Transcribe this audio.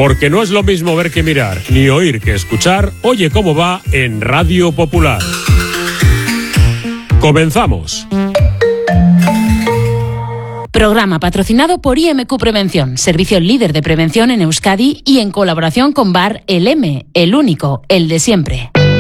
Porque no es lo mismo ver que mirar, ni oír que escuchar. Oye cómo va en Radio Popular. Comenzamos. Programa patrocinado por IMQ Prevención, servicio líder de prevención en Euskadi y en colaboración con Bar El M, el único, el de siempre.